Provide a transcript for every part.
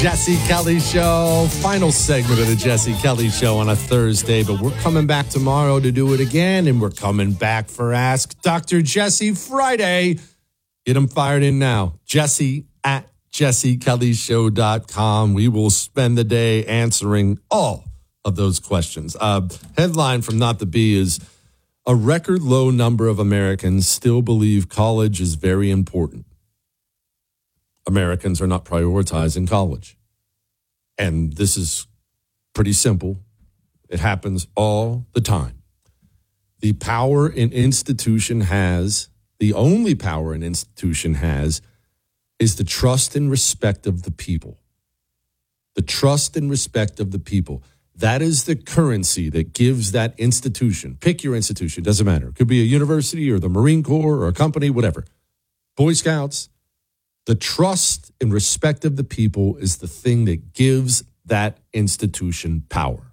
Jesse Kelly Show. Final segment of the Jesse Kelly Show on a Thursday, but we're coming back tomorrow to do it again, and we're coming back for Ask Dr. Jesse Friday. Get them fired in now. Jesse at jessekellyshow.com. We will spend the day answering all of those questions. Headline from Not the Bee is, a record low number of Americans still believe college is very important. Americans are not prioritizing college. And this is pretty simple. It happens all the time. The power an institution has, the only power an institution has, is the trust and respect of the people. The trust and respect of the people. That is the currency that gives that institution. Pick your institution, doesn't matter. It could be a university or the Marine Corps or a company, whatever. Boy Scouts. The trust and respect of the people is the thing that gives that institution power.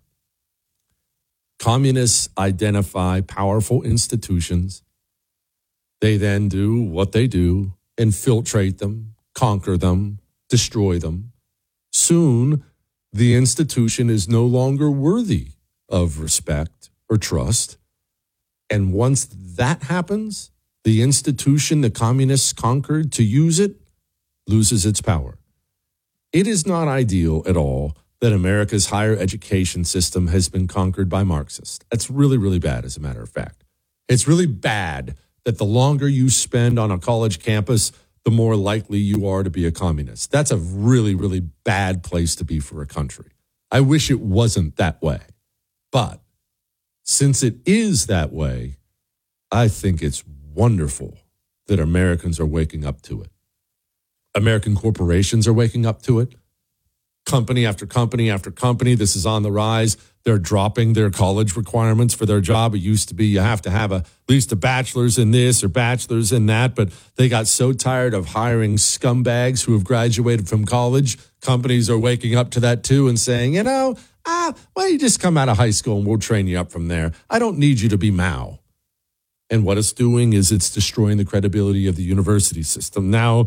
Communists identify powerful institutions. They then do what they do, infiltrate them, conquer them, destroy them. Soon, the institution is no longer worthy of respect or trust. And once that happens, the institution the communists conquered to use it loses its power. It is not ideal at all that America's higher education system has been conquered by Marxists. That's really, really bad, as a matter of fact. It's really bad that the longer you spend on a college campus, the more likely you are to be a communist. That's a really, really bad place to be for a country. I wish it wasn't that way. But since it is that way, I think it's wonderful that Americans are waking up to it. American corporations are waking up to it. Company after company after company, this is on the rise. They're dropping their college requirements for their job. It used to be you have to have at least a bachelor's in this or bachelor's in that, but they got so tired of hiring scumbags who have graduated from college. Companies are waking up to that too and saying, why don't you just come out of high school and we'll train you up from there. I don't need you to be Mao. And what it's doing is it's destroying the credibility of the university system. Now,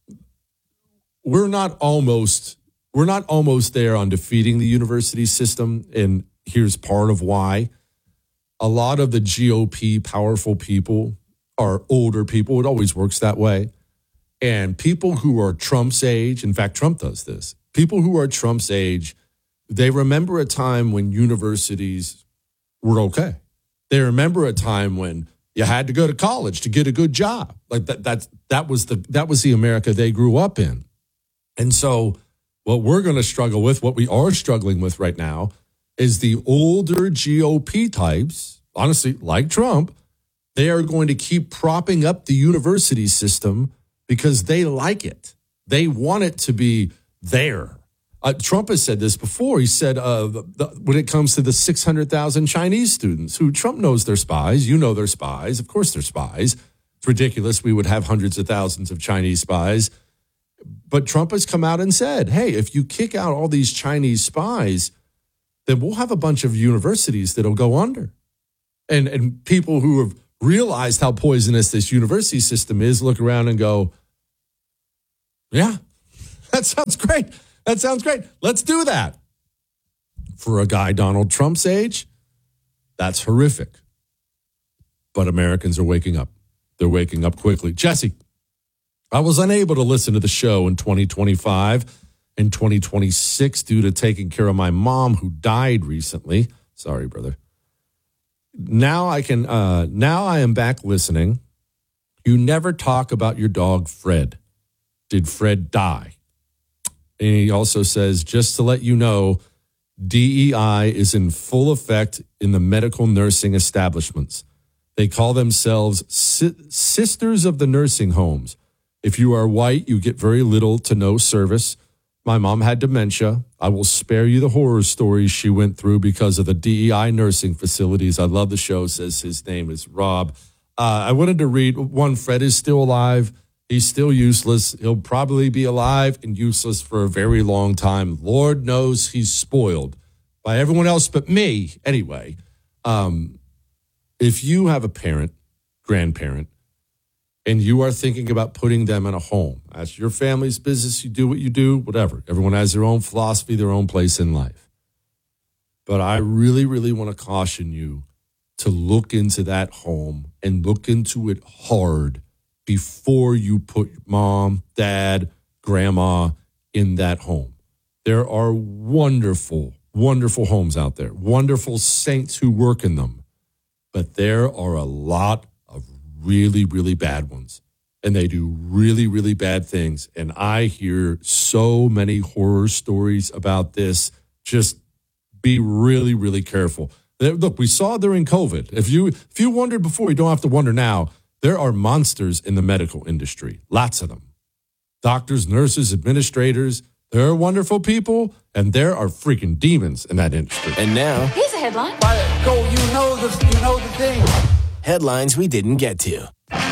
we're not almost there on defeating the university system, and here's part of why. A lot of the GOP powerful people are older people. It always works that way. And people who are Trump's age, in fact, Trump does this, people who are Trump's age, they remember a time when universities were okay. They remember a time when you had to go to college to get a good job. Like that was the America they grew up in. And so what we're going to struggle with, what we are struggling with right now, is the older GOP types, honestly, like Trump, they are going to keep propping up the university system because they like it. They want it to be there. Trump has said this before. He said when it comes to the 600,000 Chinese students who Trump knows they're spies, you know they're spies. Of course they're spies. It's ridiculous we would have hundreds of thousands of Chinese spies. But Trump has come out and said, hey, if you kick out all these Chinese spies, then we'll have a bunch of universities that'll go under. And people who have realized how poisonous this university system is look around and go, yeah, that sounds great. That sounds great. Let's do that. For a guy Donald Trump's age, that's horrific. But Americans are waking up. They're waking up quickly. Jesse, I was unable to listen to the show in 2025 and 2026 due to taking care of my mom who died recently. Sorry, brother. Now I am back listening. You never talk about your dog, Fred. Did Fred die? And he also says, just to let you know, DEI is in full effect in the medical nursing establishments. They call themselves Sisters of the Nursing Homes. If you are white, you get very little to no service. My mom had dementia. I will spare you the horror stories she went through because of the DEI nursing facilities. I love the show, says his name is Rob. I wanted to read one. Fred is still alive. He's still useless. He'll probably be alive and useless for a very long time. Lord knows he's spoiled by everyone else but me. Anyway, if you have a parent, grandparent, and you are thinking about putting them in a home. That's your family's business. You do what you do, whatever. Everyone has their own philosophy, their own place in life. But I really, really want to caution you to look into that home and look into it hard before you put mom, dad, grandma in that home. There are wonderful, wonderful homes out there, wonderful saints who work in them. But there are a lot of really, really bad ones. And they do really, really bad things. And I hear so many horror stories about this. Just be really, really careful. Look, we saw during COVID. If you wondered before, you don't have to wonder now. There are monsters in the medical industry. Lots of them. Doctors, nurses, administrators. There are wonderful people, and there are freaking demons in that industry. And now, here's a headline. Go, you know the thing. Headlines we didn't get to.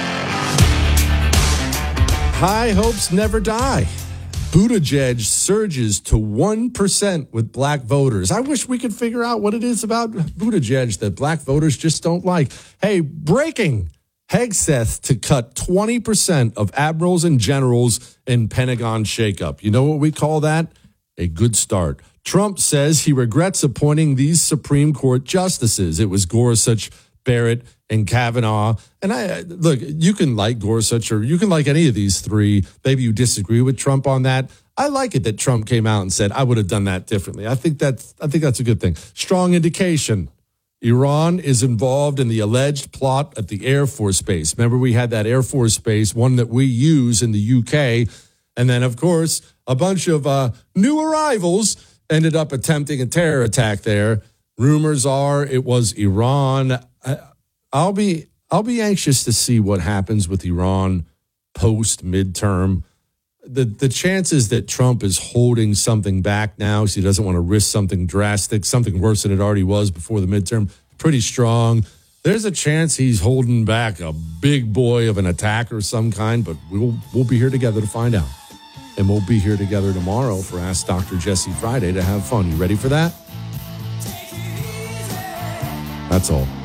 High hopes never die. Buttigieg surges to 1% with black voters. I wish we could figure out what it is about Buttigieg that black voters just don't like. Hey, breaking. Hegseth to cut 20% of admirals and generals in Pentagon shakeup. You know what we call that? A good start. Trump says he regrets appointing these Supreme Court justices. It was Gorsuch, Barrett, and Kavanaugh. And look, you can like Gorsuch or you can like any of these three. Maybe you disagree with Trump on that. I like it that Trump came out and said, I would have done that differently. I think that's a good thing. Strong indication. Iran is involved in the alleged plot at the Air Force Base. Remember, we had that Air Force Base, one that we use in the UK. And then, of course, a bunch of new arrivals ended up attempting a terror attack there. Rumors are it was Iran. I'll be anxious to see what happens with Iran post midterm. The chances that Trump is holding something back now because he doesn't want to risk something drastic, something worse than it already was before the midterm, pretty strong. There's a chance he's holding back a big boy of an attack or some kind, but we'll be here together to find out. And we'll be here together tomorrow for Ask Dr. Jesse Friday to have fun. You ready for that? That's all.